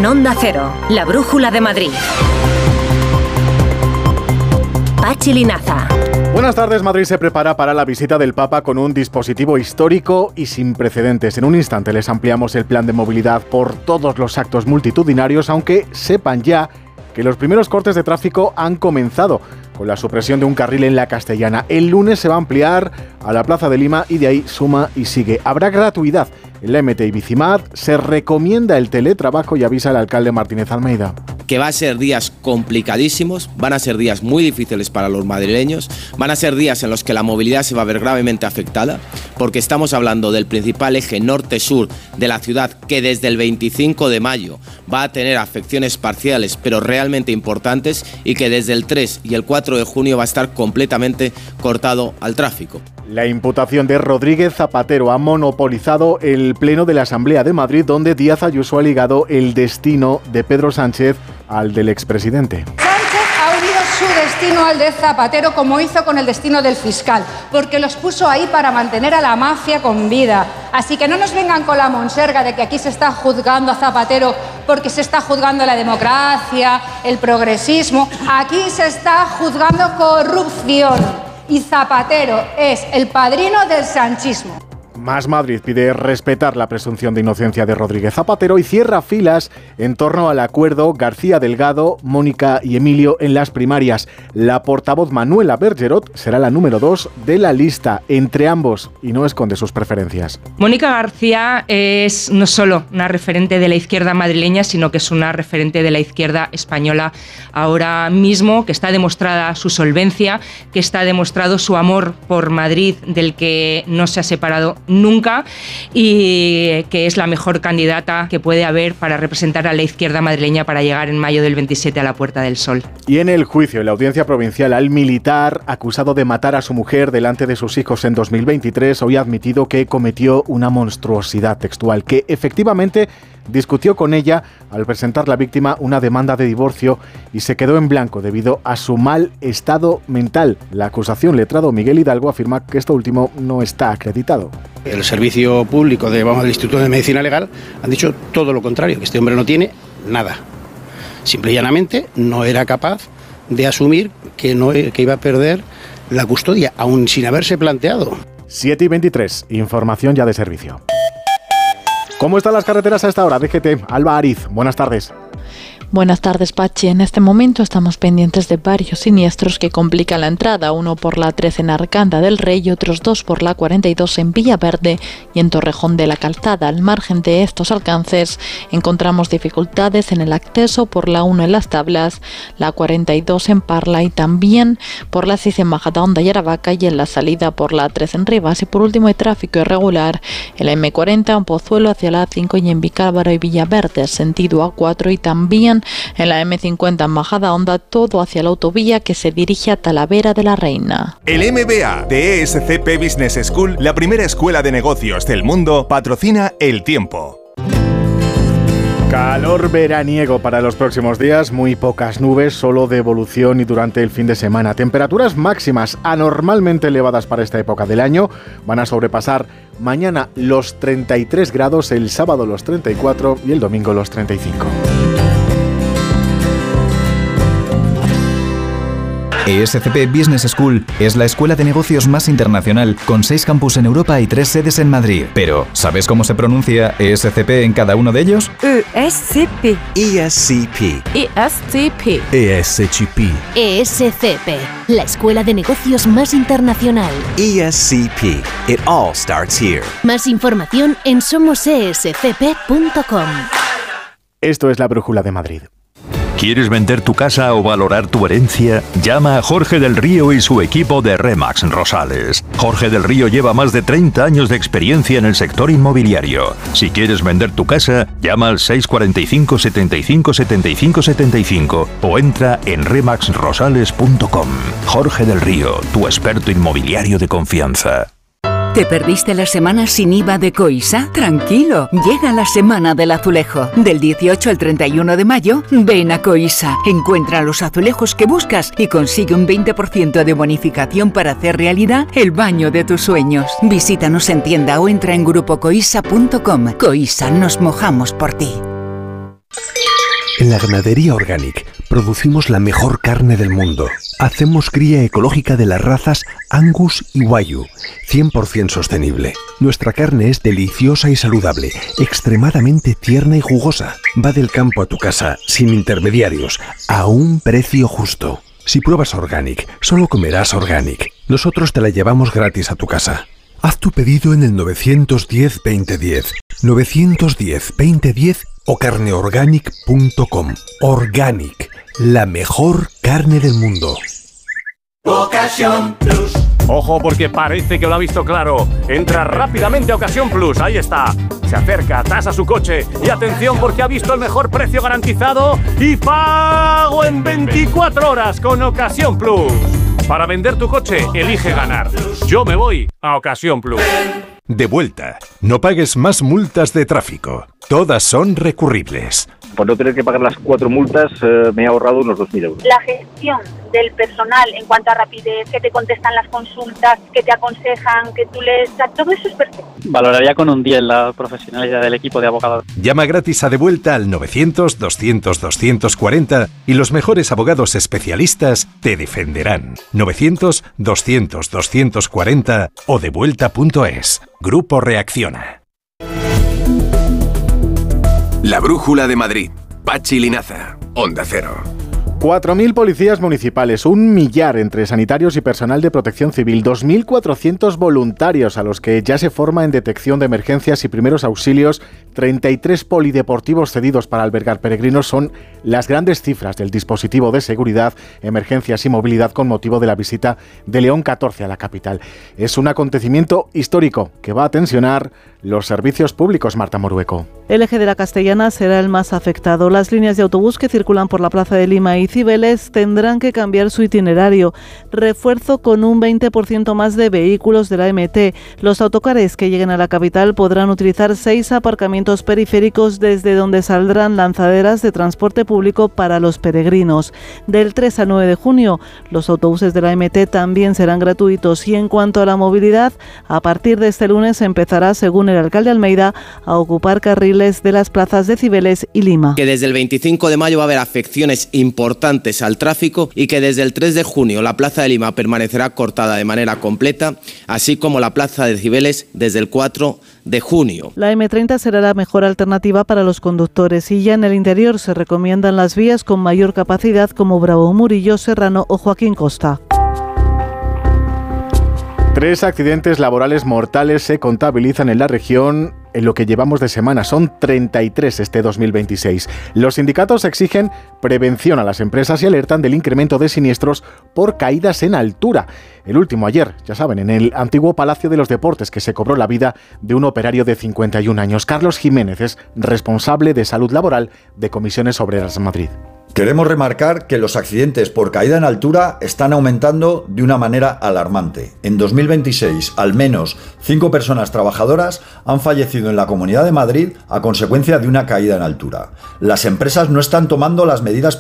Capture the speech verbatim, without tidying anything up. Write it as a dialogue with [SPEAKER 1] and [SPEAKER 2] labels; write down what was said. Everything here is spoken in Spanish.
[SPEAKER 1] En Onda Cero, la brújula de Madrid. Pachi Linaza.
[SPEAKER 2] Buenas tardes. Madrid se prepara para la visita del Papa con un dispositivo histórico y sin precedentes. En un instante les ampliamos el plan de movilidad por todos los actos multitudinarios, aunque sepan ya que los primeros cortes de tráfico han comenzado con la supresión de un carril en la Castellana. El lunes se va a ampliar a la Plaza de Lima y de ahí suma y sigue. Habrá gratuidad en la M T y Bicimad. Se recomienda el teletrabajo y avisa el alcalde Martínez Almeida.
[SPEAKER 3] Que va a ser días complicadísimos, van a ser días muy difíciles para los madrileños, van a ser días en los que la movilidad se va a ver gravemente afectada, porque estamos hablando del principal eje norte-sur de la ciudad, que desde el veinticinco de mayo va a tener afecciones parciales, pero realmente importantes, y que desde el tres y el cuatro de junio va a estar completamente cortado al tráfico.
[SPEAKER 2] La imputación de Rodríguez Zapatero ha monopolizado el pleno de la Asamblea de Madrid, donde Díaz Ayuso ha ligado el destino de Pedro Sánchez al del expresidente.
[SPEAKER 4] Sánchez ha unido su destino al de Zapatero, como hizo con el destino del fiscal, porque los puso ahí para mantener a la mafia con vida. Así que no nos vengan con la monserga de que aquí se está juzgando a Zapatero porque se está juzgando la democracia, el progresismo. Aquí se está juzgando corrupción. Y Zapatero es el padrino del sanchismo.
[SPEAKER 2] Más Madrid pide respetar la presunción de inocencia de Rodríguez Zapatero y cierra filas en torno al acuerdo García Delgado, Mónica y Emilio en las primarias. La portavoz Manuela Bergerot será la número dos de la lista entre ambos y no esconde sus preferencias.
[SPEAKER 5] Mónica García es no solo una referente de la izquierda madrileña, sino que es una referente de la izquierda española ahora mismo, que está demostrada su solvencia, que está demostrado su amor por Madrid, del que no se ha separado nunca, y que es la mejor candidata que puede haber para representar a la izquierda madrileña para llegar en mayo del veintisiete a la Puerta del Sol.
[SPEAKER 2] Y en el juicio, en la audiencia provincial, al militar acusado de matar a su mujer delante de sus hijos en dos mil veintitrés, hoy ha admitido que cometió una monstruosidad textual, que efectivamente discutió con ella al presentar la víctima una demanda de divorcio y se quedó en blanco debido a su mal estado mental. La acusación, letrado Miguel Hidalgo, afirma que esto último no está acreditado.
[SPEAKER 6] El servicio público de, vamos, del Instituto de Medicina Legal han dicho todo lo contrario, que este hombre no tiene nada. Simple y llanamente no era capaz de asumir que, no, que iba a perder la custodia, aún sin haberse planteado.
[SPEAKER 2] siete y veintitrés, información ya de servicio. ¿Cómo están las carreteras a esta hora? D G T, Alba Ariz, buenas tardes.
[SPEAKER 7] Buenas tardes, Pachi. En este momento estamos pendientes de varios siniestros que complican la entrada, uno por la trece en Arcanda del Rey y otros dos por la cuarenta y dos en Villaverde y en Torrejón de la Calzada. Al margen de estos alcances, encontramos dificultades en el acceso por la uno en Las Tablas, la cuarenta y dos en Parla y también por la seis en Majadahonda y Aravaca y en la salida por la trece en Rivas. Y por último hay tráfico irregular en la eme cuarenta en Pozuelo hacia la A cinco y en Vicálvaro y Villaverde, sentido A cuatro, y también en la eme cincuenta en Majadahonda, todo hacia la autovía que se dirige a Talavera de la Reina.
[SPEAKER 8] El M B A de E S C P Business School, la primera escuela de negocios del mundo, patrocina El Tiempo.
[SPEAKER 2] Calor veraniego para los próximos días, muy pocas nubes, solo de evolución y durante el fin de semana. Temperaturas máximas anormalmente elevadas para esta época del año, van a sobrepasar mañana los treinta y tres grados, el sábado los treinta y cuatro y el domingo los treinta y cinco.
[SPEAKER 9] E S C P Business School es la escuela de negocios más internacional, con seis campus en Europa y tres sedes en Madrid. Pero, ¿sabes cómo se pronuncia E S C P en cada uno de ellos?
[SPEAKER 10] E S C P.
[SPEAKER 11] E S C P.
[SPEAKER 10] E S C P.
[SPEAKER 11] E S C P.
[SPEAKER 12] E S C P, la escuela de negocios más internacional.
[SPEAKER 11] E S C P. It all starts here.
[SPEAKER 12] Más información en somos e s c p punto com.
[SPEAKER 2] Esto es la Brújula de Madrid.
[SPEAKER 13] ¿Quieres vender tu casa o valorar tu herencia? Llama a Jorge del Río y su equipo de Remax Rosales. Jorge del Río lleva más de treinta años de experiencia en el sector inmobiliario. Si quieres vender tu casa, llama al seis cuatro cinco, setenta y cinco, setenta y cinco, setenta y cinco o entra en remax rosales punto com. Jorge del Río, tu experto inmobiliario de confianza.
[SPEAKER 14] ¿Te perdiste la semana sin I V A de Coisa? Tranquilo, llega la semana del azulejo. Del dieciocho al treinta y uno de mayo, ven a Coisa. Encuentra los azulejos que buscas y consigue un veinte por ciento de bonificación para hacer realidad el baño de tus sueños. Visítanos en tienda o entra en grupo coisa punto com. Coisa, nos mojamos por ti.
[SPEAKER 15] En la ganadería Organic producimos la mejor carne del mundo. Hacemos cría ecológica de las razas Angus y Wagyu, cien por ciento sostenible. Nuestra carne es deliciosa y saludable, extremadamente tierna y jugosa. Va del campo a tu casa, sin intermediarios, a un precio justo. Si pruebas Organic, solo comerás Organic. Nosotros te la llevamos gratis a tu casa. Haz tu pedido en el nueve uno cero, veinte diez, nueve uno cero, veinte diez o carneorganic punto com. Organic, la mejor carne del mundo.
[SPEAKER 16] Ocasión Plus. Ojo, porque parece que lo ha visto claro. Entra rápidamente a Ocasión Plus, ahí está. Se acerca, tasa su coche y atención porque ha visto el mejor precio garantizado y pago en veinticuatro horas con Ocasión Plus. Para vender tu coche, elige ganar. Yo me voy a Ocasión Plus.
[SPEAKER 17] De vuelta. No pagues más multas de tráfico. Todas son recurribles.
[SPEAKER 18] Por no tener que pagar las cuatro multas, eh, me he ahorrado unos dos mil euros.
[SPEAKER 19] La gestión del personal en cuanto a rapidez, que te contestan las consultas, que te aconsejan, que tú les... Todo eso es perfecto.
[SPEAKER 20] Valoraría con un diez la profesionalidad del equipo de abogados.
[SPEAKER 17] Llama gratis a De Vuelta al novecientos, doscientos, doscientos cuarenta y los mejores abogados especialistas te defenderán. novecientos, doscientos, doscientos cuarenta o devuelta punto es. Grupo Reacciona.
[SPEAKER 21] La Brújula de Madrid. Pachi Linaza. Onda Cero.
[SPEAKER 2] cuatro mil policías municipales, un millar entre sanitarios y personal de protección civil, dos mil cuatrocientos voluntarios a los que ya se forma en detección de emergencias y primeros auxilios, treinta y tres polideportivos cedidos para albergar peregrinos son las grandes cifras del dispositivo de seguridad, emergencias y movilidad con motivo de la visita de León catorce a la capital. Es un acontecimiento histórico que va a tensionar los servicios públicos, Marta Morueco.
[SPEAKER 22] El eje de la Castellana será el más afectado. Las líneas de autobús que circulan por la Plaza de Lima y Cibeles tendrán que cambiar su itinerario. Refuerzo con un veinte por ciento más de vehículos de la M T. Los autocares que lleguen a la capital podrán utilizar seis aparcamientos periféricos desde donde saldrán lanzaderas de transporte público para los peregrinos. Del tres al nueve de junio, los autobuses de la M T también serán gratuitos y en cuanto a la movilidad, a partir de este lunes empezará, según el alcalde Almeida, a ocupar carriles de las plazas de Cibeles y Lima.
[SPEAKER 3] Que desde el veinticinco de mayo va a haber afecciones importantes al tráfico y que desde el tres de junio la plaza de Lima permanecerá cortada de manera completa, así como la plaza de Cibeles desde el cuatro de junio.
[SPEAKER 22] La eme treinta será la mejor alternativa para los conductores y ya en el interior se recomiendan las vías con mayor capacidad como Bravo Murillo, Serrano o Joaquín Costa.
[SPEAKER 2] Tres accidentes laborales mortales se contabilizan en la región en lo que llevamos de semana. Son treinta y tres este dos mil veintiséis. Los sindicatos exigen prevención a las empresas y alertan del incremento de siniestros por caídas en altura. El último ayer, ya saben, en el antiguo Palacio de los Deportes, que se cobró la vida de un operario de cincuenta y un años. Carlos Jiménez es responsable de salud laboral de Comisiones Obreras Madrid.
[SPEAKER 23] Queremos remarcar que los accidentes por caída en altura están aumentando de una manera alarmante. En dos mil veintiséis, al menos cinco personas trabajadoras han fallecido en la Comunidad de Madrid a consecuencia de una caída en altura. Las empresas no están tomando las medidas